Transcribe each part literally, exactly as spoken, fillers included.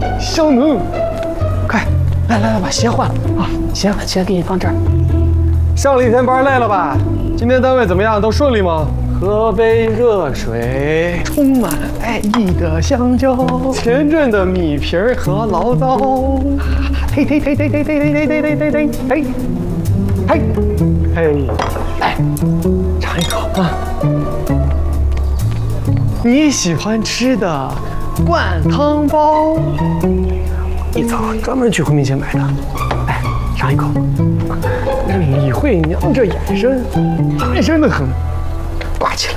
小能，快来来来，把鞋换了啊！鞋鞋给你放这儿。上了一天班累了吧？今天单位怎么样？都顺利吗？喝杯热水，充满爱意的香蕉，前阵的米皮儿和醪糟，嘿嘿嘿嘿嘿嘿嘿嘿嘿嘿嘿嘿，嘿，嘿，来尝一口啊！你喜欢吃的灌汤包，一早专门去回民街买的，来尝一口。李慧娘这眼神，大声的很。挂起来！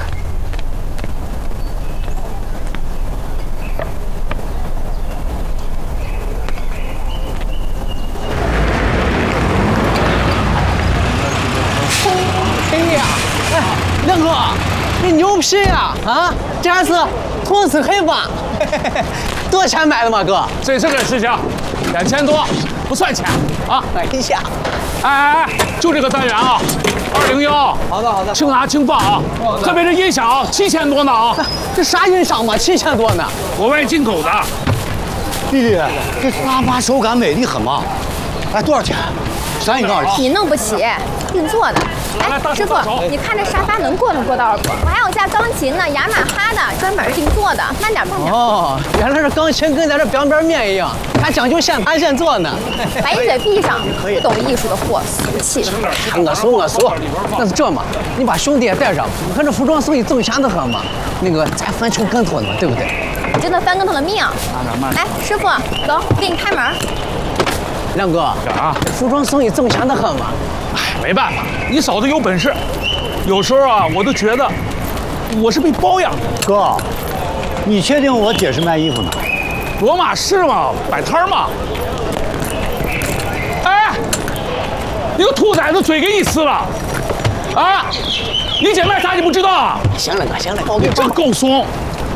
哎呀，哎，亮哥，你牛皮呀！啊，这还是童子黑吧？多少钱买的嘛，哥？ 这是个事情，两千多，不算钱啊。 哎呀， 哎哎哎，就这个单元啊。二零幺， 好的好的， 轻拿轻放啊！特别是音响，七千多呢啊！ 这啥音响嘛，七千多呢？ 国外进口的。 弟弟，这沙发手感美丽很嘛？哎，多少钱？咱也告诉你弄不起，定做的。哎，师傅，你看这沙发能过能过道不？我还有架钢琴呢，雅马哈的，专门定做的，慢点慢点。 哦，原来是钢琴跟咱这边边面一样，还讲究现弹现做呢。 把你嘴闭上，不懂艺术的货，俗气。 我俗我俗，那是这嘛？你把兄弟也带上，我看这服装生意挣钱的很嘛。那个咱翻出跟头呢，对不对？ 你真的翻跟头的命。哎，师傅，走，给你开门。 亮哥啊，服装生意挣钱的很嘛。 哎，没办法，你嫂子有本事。有时候啊，我都觉得我是被包养的。 哥，你确定我姐是卖衣服呢？ 罗马市嘛，摆摊嘛。哎，那个兔崽子嘴给你撕了啊！你姐卖啥你不知道啊？ 行了哥，行了， 你真够怂。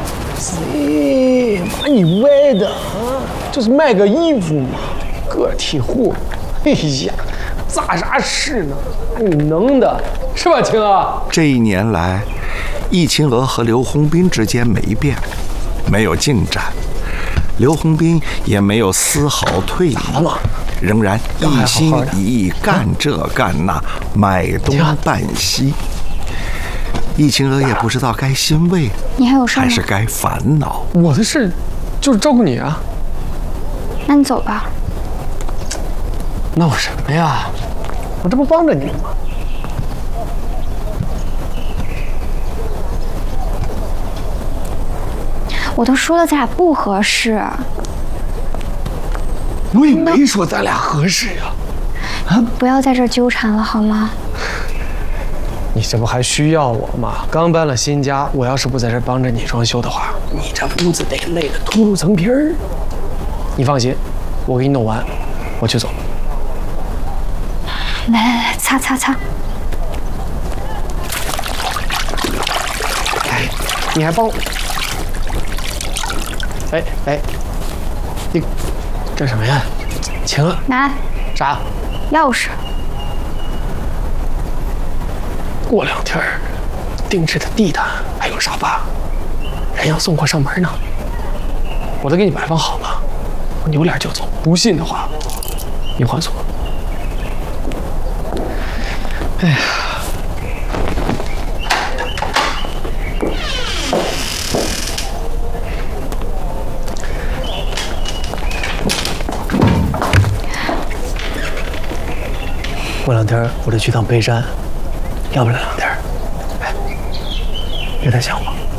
哎，把你歪的啊！就是卖个衣服嘛，个体户。哎呀，咋啥事呢？你能的是吧，青娥？ 这一年来，易秦娥和刘洪斌之间没变，没有进展，刘洪斌也没有丝毫退意，仍然一心一意干这干那，买东办西。易秦娥也不知道该欣慰， 你还有事吗？ 还是该烦恼。 我的事就是照顾你啊。 那你走吧。 闹什么呀？我这不帮着你吗？ 我都说了咱俩不合适。 我也没说咱俩合适呀。 啊！不要在这儿纠缠了好吗？ 你这不还需要我吗？刚搬了新家，我要是不在这儿帮着你装修的话，你这屋子得累得秃噜层皮儿。你放心，我给你弄完，我去走。 来来来，擦擦擦。 哎，你还帮我？哎哎，你这什么呀？晴儿， 拿啥？ 钥匙。 过两天定制的地毯还有沙发，人要送货上门呢，我都给你摆放好了。我扭脸就走，不信的话，你还锁。哎呀，过两天我得去趟北山，要不了两天。哎，别太想我。